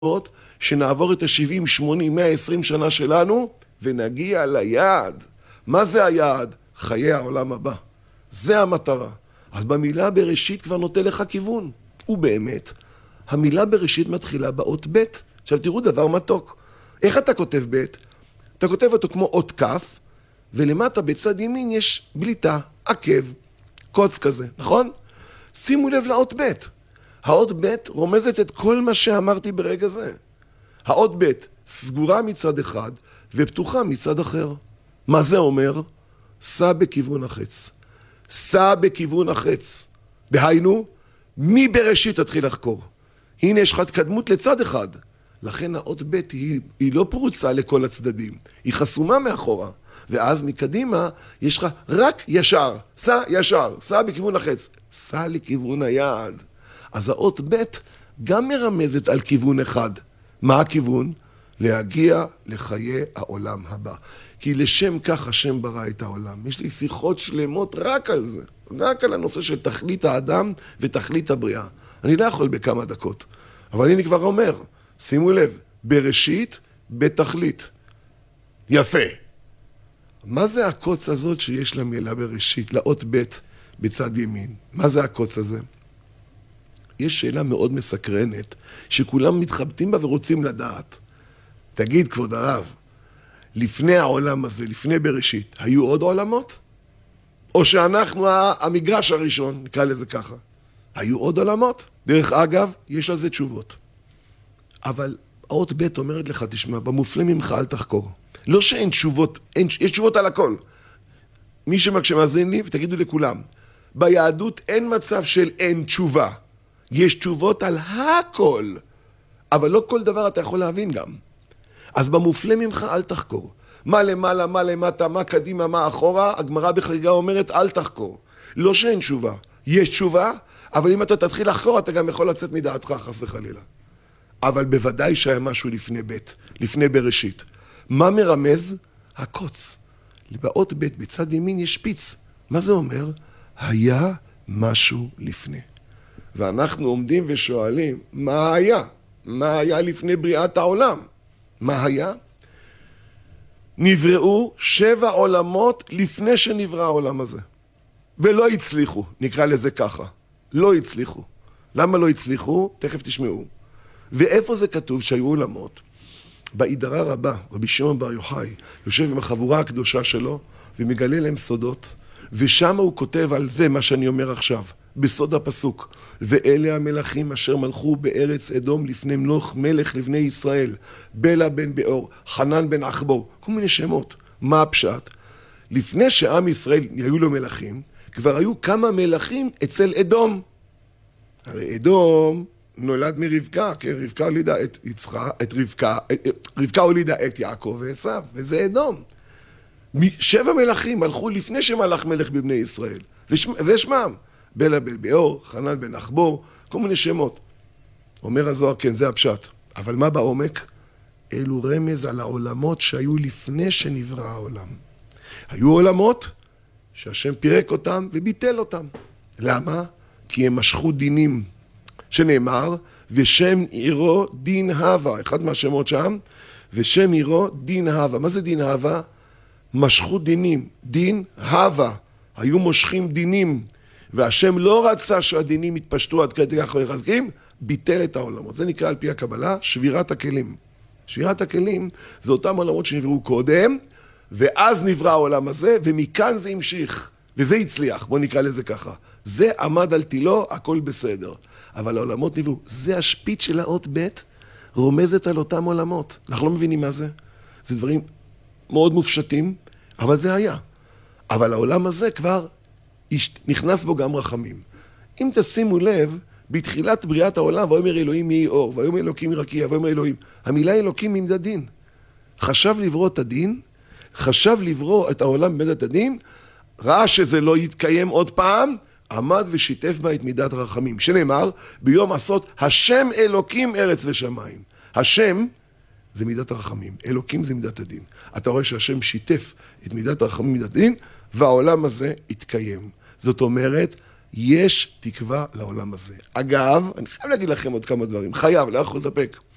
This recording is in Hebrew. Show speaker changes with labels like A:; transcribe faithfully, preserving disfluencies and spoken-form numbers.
A: שנעבור את ה-שבעים, שמונים, מאה ועשרים שנה שלנו ונגיע ליעד. מה זה היעד? חיי העולם הבא. זה המטרה. אז במילה בראשית כבר נותן לך כיוון. ובאמת, המילה בראשית מתחילה באות ב'. עכשיו תראו דבר מתוק. איך אתה כותב ב'? אתה כותב אותו כמו אות כף, ולמטה בצד ימין יש בליטה, עקב, קוץ כזה, נכון? שימו לב לאות ב'. האות ב' רומזת את כל מה שאמרתי ברגע זה. האות ב' סגורה מצד אחד ופתוחה מצד אחר. מה זה אומר? סע בכיוון החץ. סע בכיוון החץ. דהיינו, מי בראשית תתחיל לחקור? הנה יש לך התקדמות לצד אחד. לכן האות ב' היא, היא לא פרוצה לכל הצדדים. היא חסומה מאחורה. ואז מקדימה יש לך רק ישר. סע ישר. סע בכיוון החץ. סע לכיוון היעד. אז האות ב' גם מרמזת על כיוון אחד. מה הכיוון? להגיע לחיי העולם הבא. כי לשם כך השם ברא את העולם. יש לי שיחות שלמות רק על זה. רק על הנושא של תכלית האדם ותכלית הבריאה. אני לא יכול בכמה דקות. אבל אני כבר אומר, שימו לב, בראשית, בתכלית. יפה. מה זה הקוץ הזאת שיש למילה בראשית, לאות ב' בצד ימין? מה זה הקוץ הזה? יש שאלה מאוד מסקרנת, שכולם מתחבטים בה ורוצים לדעת. תגיד, כבוד הרב, לפני העולם הזה, לפני בראשית, היו עוד עולמות? או שאנחנו המגרש הראשון, נקרא לזה ככה. היו עוד עולמות? דרך אגב, יש על זה תשובות. אבל האות ב' אומרת לך, תשמע, במופלא ממך אל תחקור. לא שאין תשובות, אין, יש תשובות על הכל. מי שמאזין לי, ותגידו לכולם, ביהדות אין מצב של אין תשובה. יש תשובות על הכל, אבל לא כל דבר אתה יכול להבין גם. אז במופלא ממך אל תחקור. מה למעלה, מה למטה, מה קדימה, מה אחורה, הגמרא בחגיגה אומרת אל תחקור. לא שאין תשובה, יש תשובה, אבל אם אתה תתחיל לחקור אתה גם יכול לצאת מדעתך חס וחלילה. אבל בוודאי שהיה משהו לפני ב', לפני בראשית. מה מרמז? הקוץ. באות ב' בצד ימין יש שפיץ. מה זה אומר? היה משהו לפני. ואנחנו עומדים ושואלים, מה היה? מה היה לפני בריאת העולם? מה היה? נבראו שבע עולמות לפני שנברא העולם הזה. ולא הצליחו, נקרא לזה ככה. לא הצליחו. למה לא הצליחו? תכף תשמעו. ואיפה זה כתוב שהיו עולמות? בהידרה רבה, רבי שמעון בר יוחאי, יושב עם החבורה הקדושה שלו, ומגלה להם סודות, ושם הוא כותב על זה מה שאני אומר עכשיו. בסוד הפסוק, ואלה המלכים אשר מלכו בארץ אדום לפני מלוך מלך לבני ישראל, בלה בן באור, חנן בן אחבור, כל מיני שמות. מה הפשט? לפני שעם ישראל היו לו מלכים, כבר היו כמה מלכים אצל אדום. הרי אדום נולד מרבקה, כן, רבקה הולידה את יצחק, את רבקה, רבקה הולידה את יעקב ועשיו, וזה אדום. שבע מלכים הלכו לפני שמלך מלך בבני ישראל, וזה שמם. בלה בן באור, חנן בן אחבור, כל מיני שמות. אומר הזוהר, כן, זה הפשט. אבל מה בעומק? אלו רמז על העולמות שהיו לפני שנברא העולם. היו עולמות שהשם פירק אותם וביטל אותם. למה? כי הם משכו דינים. שנאמר, ושם עירו דין הווה, אחד מהשמות שם, ושם עירו דין הווה. מה זה דין הווה? משכו דינים. דין הווה. היו מושכים דינים. והשם לא רצה שהדינים יתפשטו עד כדי כך וחזקים, ביטל את העולמות. זה נקרא על פי הקבלה שבירת הכלים. שבירת הכלים זה אותם עולמות שנבראו קודם, ואז נברא העולם הזה, ומכאן זה המשיך. וזה הצליח, בוא נקרא לזה ככה. זה עמד על תילו, הכל בסדר. אבל העולמות נבראו. זה השפיץ של האות ב' רומזת על אותם עולמות. אנחנו לא מבינים מה זה. זה דברים מאוד מופשטים, אבל זה היה. אבל העולם הזה כבר נכנס בו גם רחמים. אם תשימו לב, בתחילת בריאת העולם, ויאמר אלוהים יהי אור, ויאמר אלוקים רקיע, ויאמר אלוהים. המילה אלוקים היא מידת דין. חשב לברוא את הדין, חשב לברוא את העולם במידת הדין, ראה שזה לא יתקיים עוד פעם, עמד ושיתף בה את מידת רחמים. שנאמר, ביום עשות השם אלוקים ארץ ושמיים. השם זה מידת הרחמים, אלוקים זה מידת הדין. אתה רואה שהשם שיתף את מידת הרחמים מידת הדין, והעולם הזה יתקיים. זאת אומרת, יש תקווה לעולם הזה. אגב, אני חייב להגיד לכם עוד כמה דברים. חייב, לא יכול לדפק.